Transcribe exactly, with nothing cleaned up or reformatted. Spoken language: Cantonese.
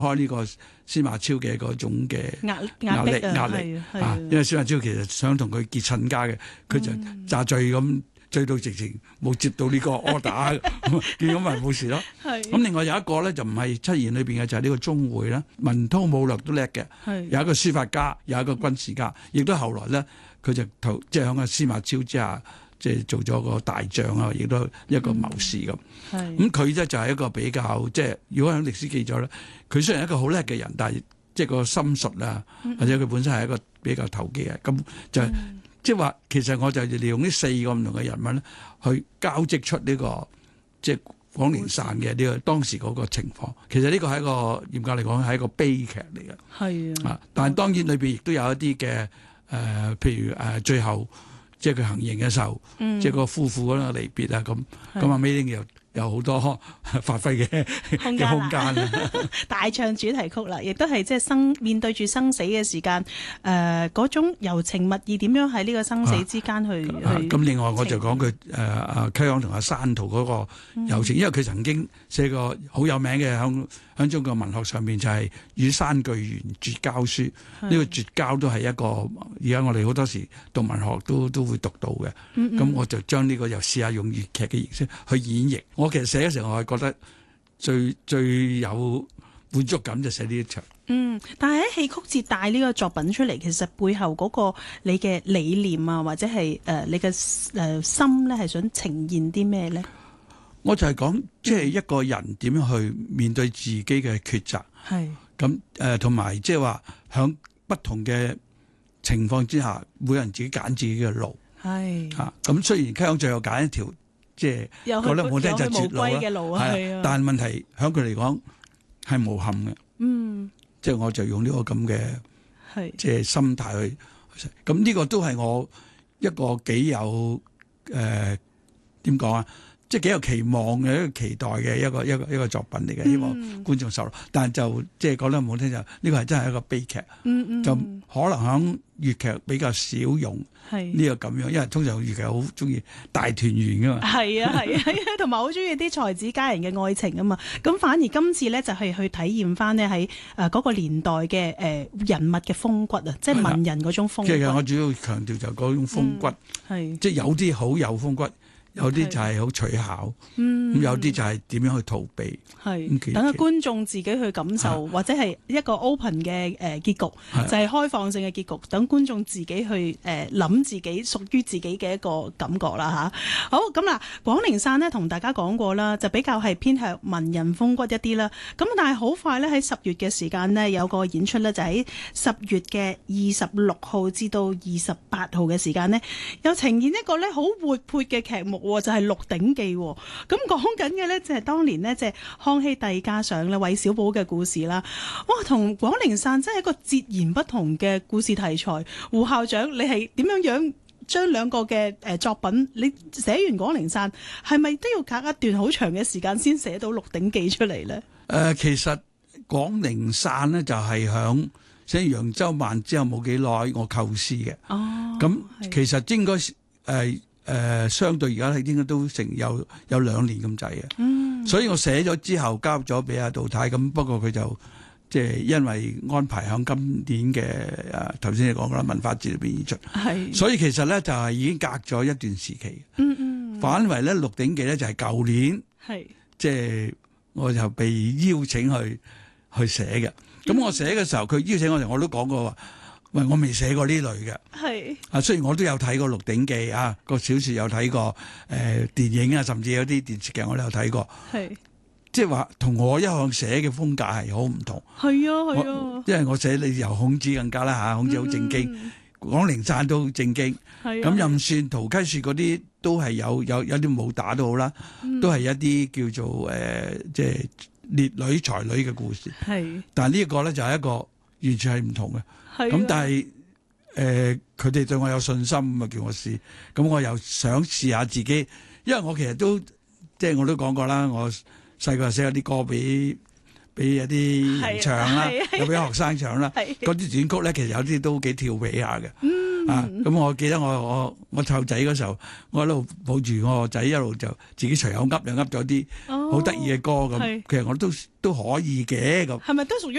開呢個司馬昭嘅嗰種嘅壓壓力壓壓力啊， 啊，因為司馬昭其實想同佢結親家嘅，佢就詐醉咁醉到直情冇接到呢個 order， 見咁咪冇事咯。咁另外有一個咧就唔係七賢裏邊嘅，就係、是、呢個鐘會啦，文韜武略都叻嘅，有一個書法家，有一個軍事家，亦都後來咧佢就投即係喺個司馬昭之下。即係做咗個大將啊，亦都一個謀士咁。咁佢咧就係一個比較即係，如果喺歷史記載咧，佢雖然係一個好叻嘅人，但係即係個心術啊，嗯、或者佢本身係一個比較投機嘅，咁就、嗯、即係話其實我就利用呢四個唔同嘅人物咧，去交織出呢、這個即係廣陵散嘅呢個當時嗰個情況。其實呢個係一個嚴格嚟講係一個悲劇嚟嘅。係啊，但係當然裏邊亦都有一啲嘅誒，譬如誒、呃、最後。即係佢行刑嘅時候，嗯、即係個夫婦嗰個離別啊，咁咁啊，尾又有好多發揮嘅空間空間啦。 大唱主題曲啦，亦都係即係生面對住生死嘅時間，誒、呃、嗰種柔情蜜意點樣喺呢個生死之間去咁、啊啊、另外我就講佢誒阿溪康同阿山圖嗰個柔情，嗯、因為佢曾經寫過好有名嘅響響中國文學上面就係、是《與山巨源絕交書》，呢個絕交都係一個而家我哋好多時讀文學都都會讀到嘅。咁、嗯嗯、我就將呢個又試下用粵劇嘅形式去演繹。我其實寫嘅時候，我係覺得最最有滿足感就寫呢一場。嗯，但係喺戲曲節帶呢個作品出嚟，其實背後嗰個你嘅理念啊，或者係誒、呃、你嘅誒、呃、心咧，係想呈現啲咩咧？ 我就係講，即係一個人點樣去面對自己嘅抉擇，係咁誒，同埋即係話響不同嘅情況之下，每個人自己揀自己嘅路，係吓咁。雖然溪康最後揀一條即係覺得冇聽就絕路啦，係啊，但係問題響佢嚟講係無憾嘅，嗯，即係我就用呢個咁嘅係即係心態去，咁呢個都係我一個幾有誒點講啊？即係幾有期望嘅一個期待嘅一個一個一個作品嚟嘅，希望觀眾受落。嗯、但係就即係講得唔好聽就呢、呢個係真係一個悲劇，嗯嗯、就可能響粵劇比較少用呢個咁樣，因為通常粵劇好中意大團圓噶嘛。係啊係啊， 同埋好中意啲才子佳人嘅愛情啊嘛。咁反而今次咧就係去體驗翻呢喺誒嗰個年代嘅誒人物嘅風骨啊，即係文人嗰種風骨。 其實我主要強調就係嗰種風骨，嗯、即係有啲好有風骨。有啲就係好取巧，咁、嗯、有啲就係點樣去逃避，係等個觀眾自己去感受，或者係一個 open 嘅誒結局，就係開放性嘅結局，等觀眾自己去誒諗自己屬於自己嘅一個感覺啦吓。好，咁嗱，廣陵散呢同大家講過啦，就比較係偏向文人風骨一啲啦。咁但係好快咧喺十月嘅時間呢，有個演出咧就喺十月嘅二十六號至到二十八號嘅時間呢，又呈現一個咧好活潑嘅劇目。就係、是《鹿鼎記》咁講緊嘅咧，就係當年呢，即係康熙帝加上咧韋小寶嘅故事啦。哇，同廣陵散真係一個截然不同嘅故事題材。胡校長，你係點樣樣將兩個嘅誒作品？你寫完廣陵散，係咪都要隔一段好長嘅時間先寫到《鹿鼎記》出嚟咧？誒、 呃，其實廣陵散呢，就係響寫完揚州慢之後冇幾耐，我構思嘅。哦，咁其實應該誒。呃誒、呃，相對而家係應該都成有有兩年咁滯嘅，嗯，所以我寫咗之後交咗俾阿杜太，咁不過佢就即係因為安排響今年嘅誒，頭先你講啦，文化節裏邊演出，係，所以其實咧就係、是、已經隔咗一段時期，嗯嗯，反為咧《鹿鼎記》咧就係舊年，係，即係我就被邀請去去寫嘅，咁、嗯、我寫嘅時候，佢邀請我哋，我都講過話。喂，我未寫過呢類嘅，係啊，雖然我都有睇過《鹿鼎記》啊，個小說有睇過，誒、呃，電影啊，甚至有啲電視劇我都有睇過，係，即係話同我一向寫嘅風格係好唔同，係啊係啊，因為我寫你由孔子更加啦吓，孔子好正經，廣陵散都好正經，係咁任算陶溪説嗰啲都係有有有啲武打都好啦，嗯、都係一啲叫做誒、呃，即係烈女才女嘅故事，係，但係呢一個咧就係一個完全係唔同嘅。咁但係誒，佢哋對我有信心，咁啊叫我試，咁我又想試下自己，因為我其實都即係我都講過啦，我細個寫咗啲歌俾俾一啲人唱啦，又俾學生唱啦，嗰啲短曲咧，其實有啲都幾調皮下嘅。嗯啊，咁我記得我我我湊仔嗰時候，我一路抱住我個仔，一路就自己隨口噏又噏咗啲好得意嘅歌咁，其實我都都可以嘅咁。 係咪都屬於